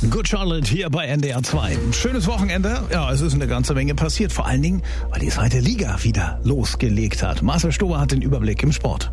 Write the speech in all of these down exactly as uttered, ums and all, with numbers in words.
Good Charlotte hier bei N D R zwei. Schönes Wochenende. Ja, es ist eine ganze Menge passiert. Vor allen Dingen, weil die zweite Liga wieder losgelegt hat. Marcel Stober hat den Überblick im Sport.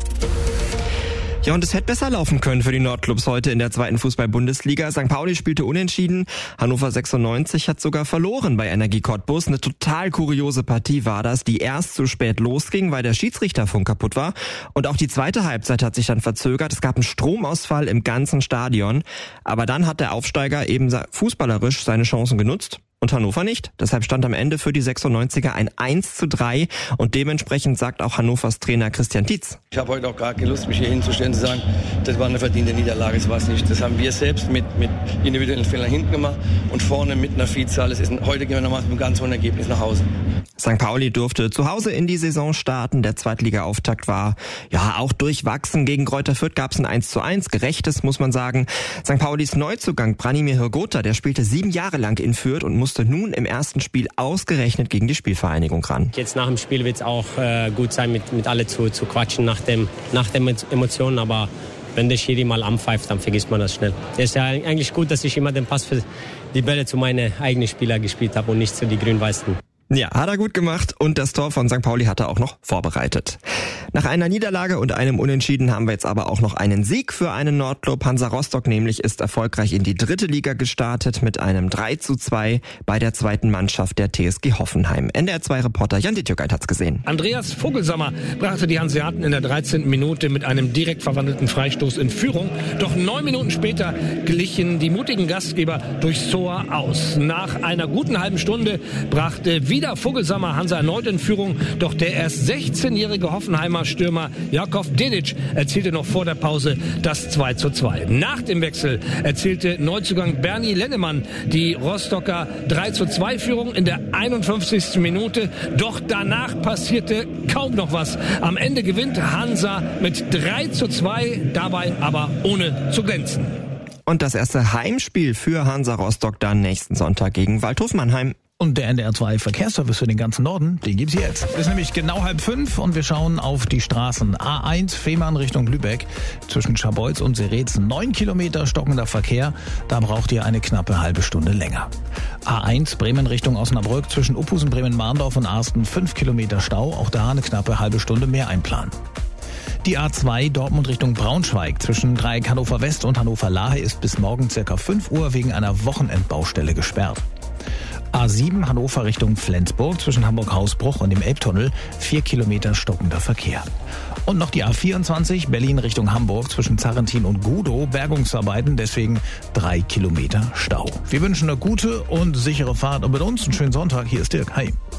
Ja, und es hätte besser laufen können für die Nordclubs heute in der zweiten Fußball-Bundesliga. Sankt Pauli spielte unentschieden. Hannover sechsundneunzig hat sogar verloren bei Energie Cottbus. Eine total kuriose Partie war das, die erst zu spät losging, weil der Schiedsrichterfunk kaputt war. Und auch die zweite Halbzeit hat sich dann verzögert. Es gab einen Stromausfall im ganzen Stadion. Aber dann hat der Aufsteiger eben fußballerisch seine Chancen genutzt. Und Hannover nicht. Deshalb stand am Ende für die sechsundneunziger ein eins zu drei und dementsprechend sagt auch Hannovers Trainer Christian Tietz. Ich habe heute auch gar keine Lust, mich hier hinzustellen und zu sagen, das war eine verdiente Niederlage, das war es nicht. Das haben wir selbst mit, mit individuellen Fehlern hinten gemacht und vorne mit einer Vielzahl. Es ist ein, heute gehen wir nochmal mit einem ganz hohen Ergebnis nach Hause. Sankt Pauli durfte zu Hause in die Saison starten. Der Zweitliga-Auftakt war ja auch durchwachsen. Gegen Greuther Fürth gab es ein eins zu eins, gerechtes muss man sagen. Sankt Paulis Neuzugang Branimir Hrgota, der spielte sieben Jahre lang in Fürth und musste nun im ersten Spiel ausgerechnet gegen die Spielvereinigung ran. Jetzt nach dem Spiel wird es auch äh, gut sein, mit, mit alle zu, zu quatschen nach dem nach den Emotionen, aber wenn der Schiri mal anpfeift, dann vergisst man das schnell. Es ist ja eigentlich gut, dass ich immer den Pass für die Bälle zu meinen eigenen Spielern gespielt habe und nicht zu die Grün-Weißen. Ja, hat er gut gemacht und das Tor von Sankt Pauli hat er auch noch vorbereitet. Nach einer Niederlage und einem Unentschieden haben wir jetzt aber auch noch einen Sieg für einen Nordclub. Hansa Rostock nämlich ist erfolgreich in die dritte Liga gestartet mit einem drei zu zwei bei der zweiten Mannschaft der T S G Hoffenheim. N D R zwei Reporter Jan Dittjögeit hat's gesehen. Andreas Vogelsammer brachte die Hanseaten in der dreizehnten Minute mit einem direkt verwandelten Freistoß in Führung. Doch neun Minuten später glichen die mutigen Gastgeber durchs Tor aus. Nach einer guten halben Stunde brachte wieder Vogelsammer Hansa erneut in Führung. Doch der erst sechzehnjährige Hoffenheimer Stürmer Jakov Dedic erzielte noch vor der Pause das zwei zu zwei. Nach dem Wechsel erzielte Neuzugang Bernie Lennemann die Rostocker drei zu zwei Führung in der einundfünfzigsten Minute. Doch danach passierte kaum noch was. Am Ende gewinnt Hansa mit drei zu zwei, dabei aber ohne zu glänzen. Und das erste Heimspiel für Hansa Rostock dann nächsten Sonntag gegen Waldhof Mannheim. Und der N D R zwei Verkehrsservice für den ganzen Norden, den gibt's jetzt. Es ist nämlich genau halb fünf und wir schauen auf die Straßen. A eins Fehmarn Richtung Lübeck. Zwischen Scharbeutz und Seretz neun Kilometer stockender Verkehr. Da braucht ihr eine knappe halbe Stunde länger. A eins Bremen Richtung Osnabrück. Zwischen Uphusen, Bremen-Marndorf und Arsten fünf Kilometer Stau. Auch da eine knappe halbe Stunde mehr einplanen. Die A zwei Dortmund Richtung Braunschweig zwischen Dreieck Hannover West und Hannover Lahe ist bis morgen circa fünf Uhr wegen einer Wochenendbaustelle gesperrt. A sieben Hannover Richtung Flensburg zwischen Hamburg-Hausbruch und dem Elbtunnel vier Kilometer stockender Verkehr. Und noch die A vierundzwanzig Berlin Richtung Hamburg zwischen Zarrentin und Gudow Bergungsarbeiten, deswegen drei Kilometer Stau. Wir wünschen eine gute und sichere Fahrt und mit uns einen schönen Sonntag. Hier ist Dirk. Hi.